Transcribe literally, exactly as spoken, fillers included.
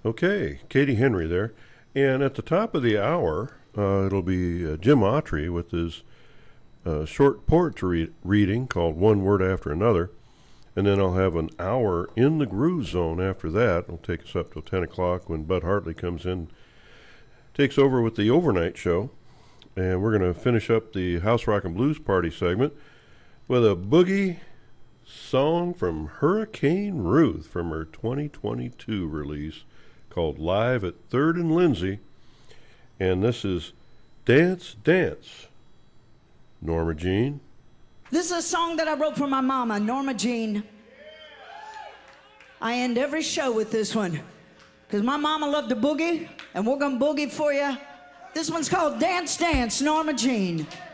Okay, Katie Henry there. And at the top of the hour, uh, it'll be uh, Jim Autry with his uh, short poetry reading called One Word After Another. And then I'll have an hour in the groove zone after that. It'll take us up till ten o'clock when Bud Hartley comes in, takes over with the overnight show. And we're going to finish up the House Rock and Blues Party segment with a boogie song from Hurricane Ruth from her twenty twenty-two release called Live at third and Lindsay. And this is Dance, Dance, Norma Jean. This is a song that I wrote for my mama, Norma Jean. I end every show with this one because my mama loved to boogie, and we're going to boogie for you. This one's called Dance, Dance, Norma Jean.